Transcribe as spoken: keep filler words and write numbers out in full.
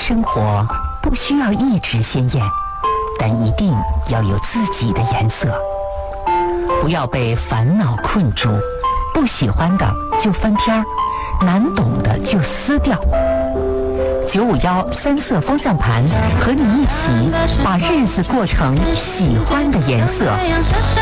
生活不需要一直鲜艳，但一定要有自己的颜色。不要被烦恼困住，不喜欢的就翻篇儿，难懂的就撕掉。九五幺三色方向盘和你一起把日子过成喜欢的颜色。